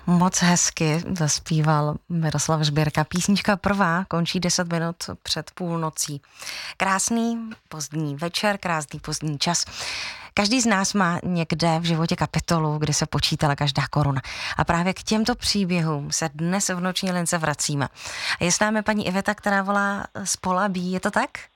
Moc hezky zaspíval Miroslav Žbírka. Písnička prvá končí 10 minut před půlnocí. Krásný pozdní večer, krásný pozdní čas. Každý z nás má někde v životě kapitolu, kde se počítala každá koruna. A právě k těmto příběhům se dnes v Noční lince vracíme. A je s námi paní Iveta, která volá z Polabí, je to tak?